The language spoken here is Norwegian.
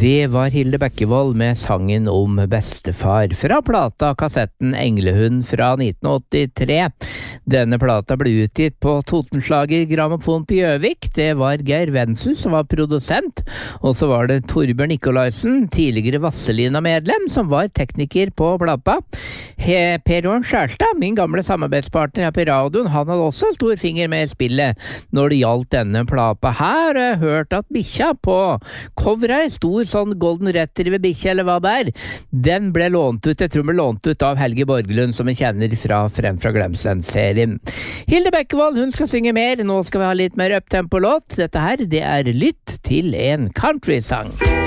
Det var Hilde Bekkevold med sangen om bestefar fra plata kassetten Englehund fra 1983. Denne plata ble utgitt på Totenslager Grammofon på Gjøvik. Det var Geir Wenzel som var produsent, og så var det Torbjørn Nikolaisen, tidligere Vasselina-medlem, som var tekniker på plata. Per Jørn Skjærstad, min gamle samarbeidspartner her på radioen, han hadde også stor finger med i spillet når det gjaldt denne plata. Her har jeg hørt at bikkja på coveret, stor sånn golden retriever bikkje eller hva det er, den ble lånt ut, jeg tror den ble lånt ut av Helge Borgelund, som vi kjenner fra Frem fra Glemsland-serien. Hilde Bekkevold, hun skal synge mer, nå skal vi ha litt mer up-tempo-låt. Dette her, det er Lytt til en country-sang.